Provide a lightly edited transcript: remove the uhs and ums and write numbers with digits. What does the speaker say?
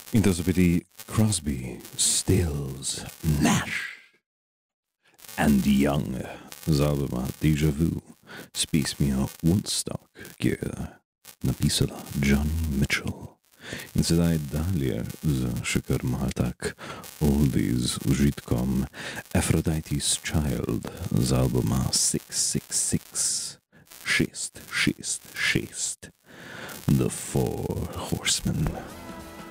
In to so bili Crosby, Stills, Nash and Young z albuma Deja Vu s pismijo Woodstock, ki je napisala Johnny Mitchell. In sedaj dalje z še kar mal tak oldies užitkom Aphrodite's Child z albuma 666, 666, The Four Horsemen.